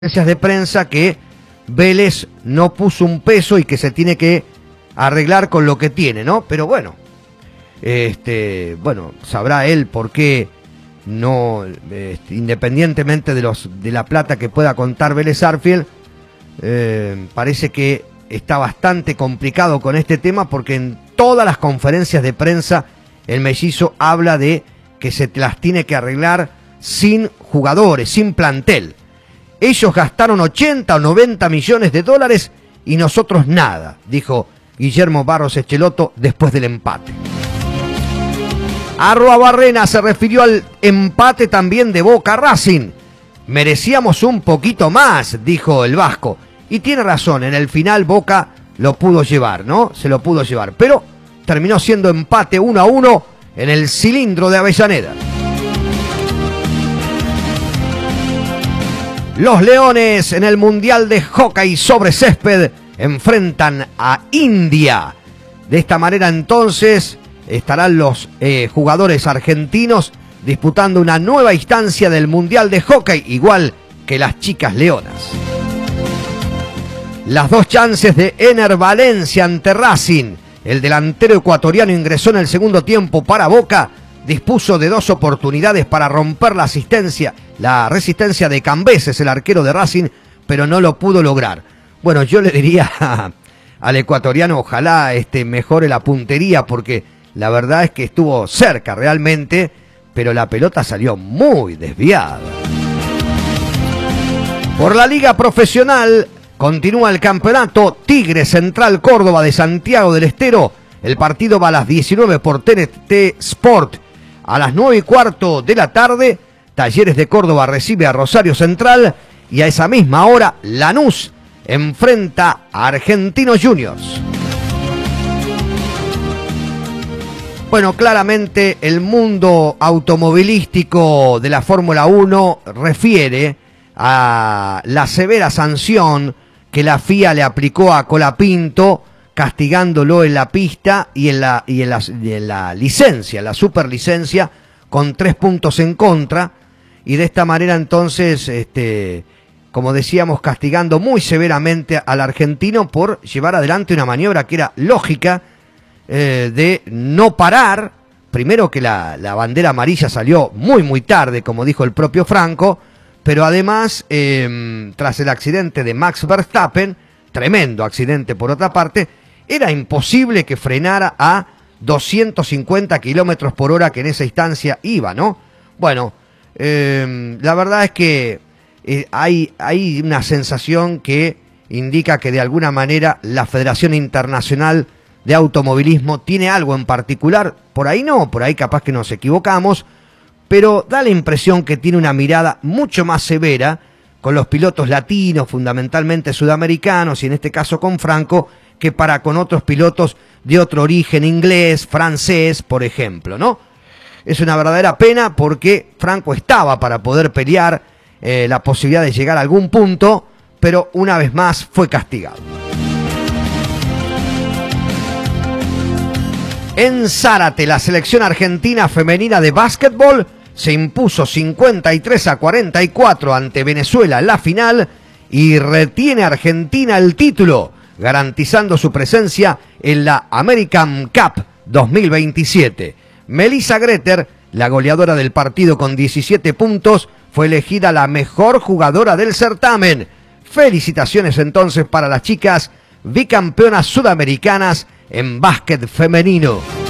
de prensa que Vélez no puso un peso y que se tiene que arreglar con lo que tiene, ¿no? Pero bueno, sabrá él por qué no, independientemente de la plata que pueda contar Vélez Sarsfield, parece que está bastante complicado con este tema, porque en todas las conferencias de prensa el mellizo habla de que se las tiene que arreglar sin jugadores, sin plantel. Ellos gastaron 80 o 90 millones de dólares y nosotros nada, dijo Guillermo Barros Echeloto después del empate. Arruabarrena se refirió al empate también de Boca Racing. Merecíamos un poquito más, dijo el vasco. Y tiene razón, en el final Boca lo pudo llevar, ¿no? Se lo pudo llevar, pero terminó siendo empate 1-1 en el cilindro de Avellaneda. Los Leones en el Mundial de Hockey sobre Césped enfrentan a India. De esta manera entonces estarán los jugadores argentinos disputando una nueva instancia del Mundial de Hockey, igual que las chicas leonas. Las dos chances de Ener Valencia ante Racing. El delantero ecuatoriano ingresó en el segundo tiempo para Boca. Dispuso de dos oportunidades para romper la resistencia de Cambeses, el arquero de Racing, pero no lo pudo lograr. Bueno, yo le diría al ecuatoriano, ojalá mejore la puntería, porque la verdad es que estuvo cerca realmente, pero la pelota salió muy desviada. Por la Liga Profesional continúa el campeonato. Tigre Central Córdoba de Santiago del Estero. El partido va a las 19 por TNT Sport. A las 9:15 de la tarde, Talleres de Córdoba recibe a Rosario Central, y a esa misma hora Lanús enfrenta a Argentinos Juniors. Bueno, claramente el mundo automovilístico de la Fórmula 1 refiere a la severa sanción que la FIA le aplicó a Colapinto, castigándolo en la pista y en la licencia, la superlicencia, con 3 puntos en contra, y de esta manera entonces, como decíamos, castigando muy severamente al argentino por llevar adelante una maniobra que era lógica, de no parar. Primero que la bandera amarilla salió muy tarde, como dijo el propio Franco, pero además, tras el accidente de Max Verstappen, tremendo accidente por otra parte, era imposible que frenara a 250 kilómetros por hora, que en esa instancia iba, ¿no? Bueno, la verdad es que hay una sensación que indica que de alguna manera la Federación Internacional de Automovilismo tiene algo en particular. Por ahí no, por ahí capaz que nos equivocamos, pero da la impresión que tiene una mirada mucho más severa con los pilotos latinos, fundamentalmente sudamericanos, y en este caso con Franco, que para con otros pilotos de otro origen, inglés, francés, por ejemplo, ¿no? Es una verdadera pena, porque Franco estaba para poder pelear la posibilidad de llegar a algún punto, pero una vez más fue castigado. En Zárate, la selección argentina femenina de básquetbol se impuso 53-44 ante Venezuela en la final, y retiene a Argentina el título, garantizando su presencia en la American Cup 2027. Melissa Greter, la goleadora del partido con 17 puntos, fue elegida la mejor jugadora del certamen. Felicitaciones entonces para las chicas bicampeonas sudamericanas en básquet femenino.